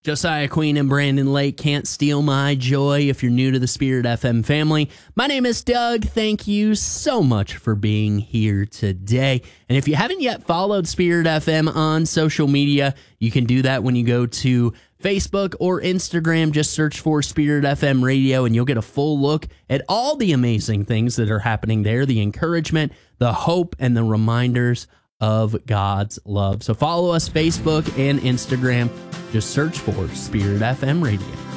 Josiah Queen and Brandon Lake can't steal my joy if you're new to the Spirit FM family. My name is Doug. Thank you so much for being here today. And if you haven't yet followed Spirit FM on social media, you can do that when you go to Facebook or Instagram. Just search for Spirit FM Radio and you'll get a full look at all the amazing things that are happening there, the encouragement, the hope, and the reminders of God's love. So follow us Facebook and Instagram. Just search for Spirit FM Radio.